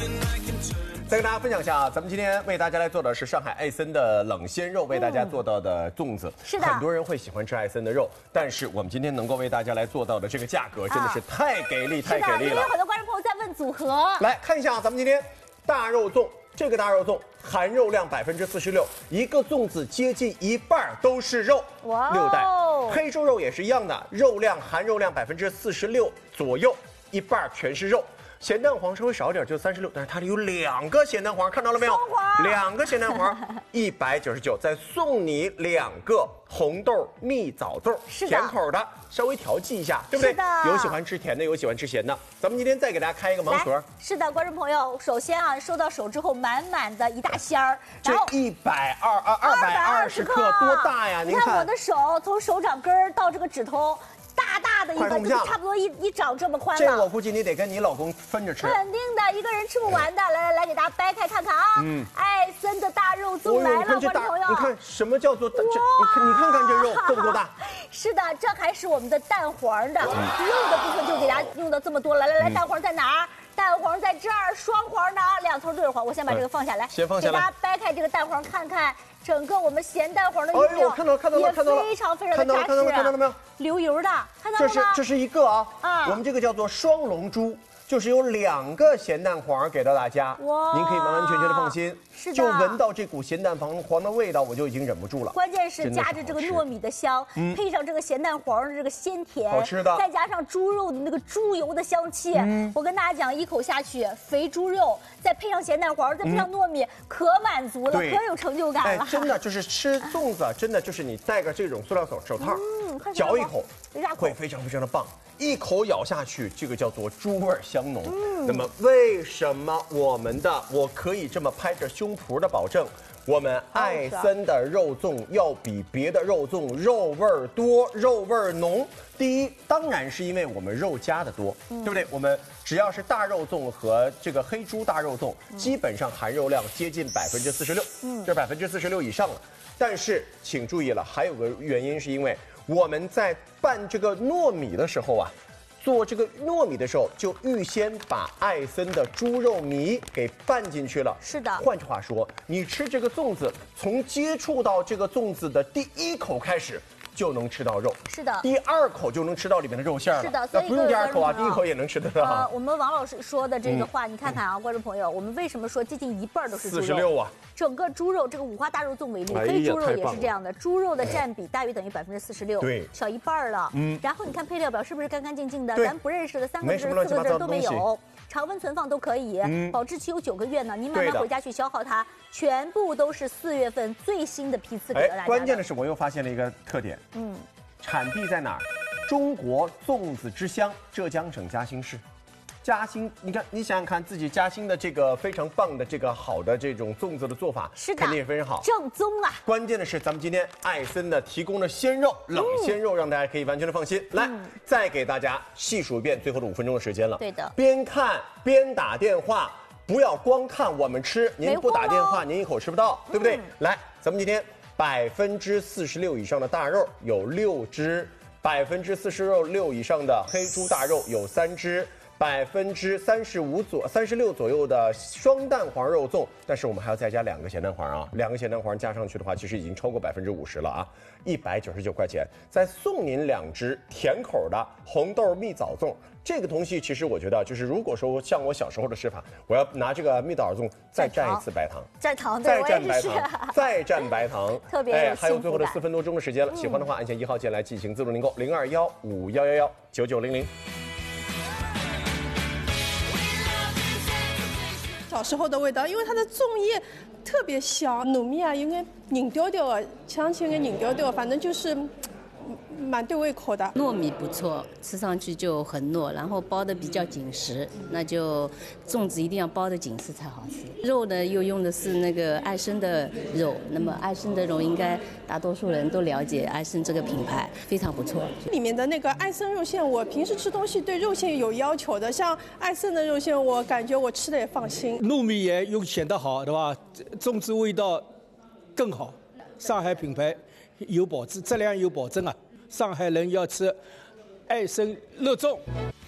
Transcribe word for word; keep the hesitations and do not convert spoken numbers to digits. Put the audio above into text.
再跟大家分享一下啊，咱们今天为大家来做的是上海艾森的冷鲜肉为大家做到的粽子。 是的， 很多人会喜欢吃艾森的肉，但是我们今天能够为大家来做到的这个价格真的是太给力、太给力了。 因为有很多观众朋友在问组合， 来看一下啊，咱们今天大肉粽，这个大肉粽含肉量百分之四十六，一个粽子接近一半都是肉， 哇， 六袋。黑猪肉也是一样的，肉量含肉量百分之四十六左右，一半全是肉。咸蛋黄稍微少点，就三十六，但是它里有两个咸蛋黄，看到了没有？两个咸蛋黄，一百九十九，再送你两个红豆蜜枣粽，甜口的，稍微调剂一下，对不对？有喜欢吃甜的，有喜欢吃咸的。咱们今天再给大家开一个盲盒。 是的，观众朋友，首先啊，收到手之后满满的一大箱儿， 这一百二二二百二十克，多大呀？ 您看我的手，从手掌根儿到这个指头。大大的一个，就是差不多一一掌这么宽了。 这我估计你得跟你老公分着吃。 肯定的，一个人吃不完的。来来来，给大家掰开看看啊。嗯。艾森的大肉粽来了，观众朋友。 你看什么叫做大？这你看看这肉够不够大？ 是的，这还是我们的蛋黄的，肉的部分就给大家用到这么多了。来来来，蛋黄在哪儿？蛋黄在这儿，双黄的啊，两头对着黄。我先把这个放下来， 先放下来， 给大家掰开这个蛋黄看看。整个我们咸蛋黄的油料，看到看到了，看到了， 非常非常的扎实， 看到了看到了没有？ 流油的，看到了吗？ 这是这是一个啊，啊，我们这个叫做双龙珠，就是有两个咸蛋黄给到大家，哇，您可以完完全全的放心。 是的， 就闻到这股咸蛋黄黄的味道，我就已经忍不住了。 关键是夹着这个糯米的香，嗯、配上这个咸蛋黄的这个鲜甜， 好吃的， 再加上猪肉的那个猪油的香气，嗯、我跟大家讲，一口下去，肥猪肉，再配上咸蛋黄，再配上糯米，嗯、可满足了，可有成就感了。 哎，真的就是吃粽子，真的就是你戴个这种塑料手手套，嗯，嚼一口，会非常非常的棒。一口咬下去，这个叫做猪味香浓。嗯，那么为什么我们的我可以这么拍着胸脯的保证，我们艾森的肉粽要比别的肉粽肉味儿多，肉味儿浓？第一，当然是因为我们肉加的多，嗯、对不对？我们只要是大肉粽和这个黑猪大肉粽，嗯、基本上含肉量接近百分之四十六，嗯，这百分之四十六以上了。但是请注意了，还有个原因是因为我们在拌这个糯米的时候啊，做这个糯米的时候就预先把艾森的猪肉糜给拌进去了。 是的。 换句话说，你吃这个粽子，从接触到这个粽子的第一口开始，就能吃到肉。 是的。 第二口就能吃到里面的肉馅了。 是的，所以不用第二口啊，第一口也能吃得到。 呃，我们王老师说的这个话，嗯、你看看啊，观众朋友，我们为什么说接近一半都是猪肉？ 四十六啊。 整个猪肉，这个五花大肉粽为例，黑猪肉也是这样的，猪肉的占比大于等于百分之四十六， 对， 小一半了。嗯，然后你看配料表是不是干干净净的？咱不认识的三个字、四个字都没有，常温存放都可以，嗯、保质期有九个月呢。您慢慢回家去消耗它，全部都是四月份最新的批次给到大家。 关键的是，我又发现了一个特点，嗯，产地在哪儿？中国粽子之乡，浙江省嘉兴市。嘉兴，你看，你想想看，自己嘉兴的这个非常棒的这个好的这种粽子的做法， 是的， 肯定也非常好， 正宗啊。 关键的是，咱们今天艾森的提供的鲜肉，冷鲜肉，让大家可以完全的放心。嗯、来，再给大家细数一遍最后的五分钟的时间了。 对的， 边看边打电话，不要光看我们吃，您不打电话，您一口吃不到，对不对？嗯、来，咱们今天百分之四十六以上的大肉有六只，百分之四十六以上的黑猪大肉有三只。百分之三十五左三十六左右的双蛋黄肉粽，但是我们还要再加两个咸蛋黄啊，两个咸蛋黄加上去的话，其实已经超过百分之五十了啊，一百九十九块钱，再送您两只甜口的红豆蜜枣粽。这个东西其实我觉得，就是如果说像我小时候的吃法，我要拿这个蜜枣粽再蘸一次白糖， 蘸糖， 再蘸白糖，再蘸白糖， 特别哎， 还有最后的四分多钟的时间了，喜欢的话按下一号键来进行自助订购，零二幺五幺幺幺九九零零。 小时候的味道，因为它的粽叶特别香，糯米啊有点凝掉掉的，香气有点凝掉掉，反正就是蛮对胃口的。 糯米不错，吃上去就很糯，然后包的比较紧实，那就粽子一定要包的紧实才好吃。肉呢又用的是那个艾森的肉，那么艾森的肉应该大多数人都了解艾森这个品牌，非常不错。 里面的那个艾森肉馅，我平时吃东西对肉馅有要求的，像艾森的肉馅，我感觉我吃的也放心。 糯米也用选得好，对吧？粽子味道更好，上海品牌有保质，质量有保证啊。上海人要吃艾森肉粽。